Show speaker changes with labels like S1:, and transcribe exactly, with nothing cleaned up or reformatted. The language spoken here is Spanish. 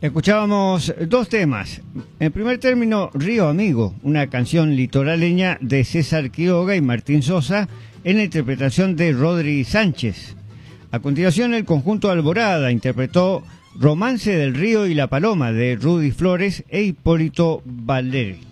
S1: Escuchábamos dos temas. En primer término, Río Amigo, una canción litoraleña de César Quiroga y Martín Sosa, en la interpretación de Rodri Sánchez. A continuación, el conjunto Alborada interpretó Romance del Río y la Paloma de Rudy Flores e Hipólito Valleri.